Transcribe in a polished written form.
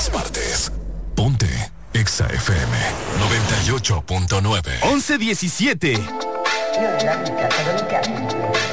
todas partes. Ponte Exa FM 98.9. 11:17. Io nella vita sono in piatti.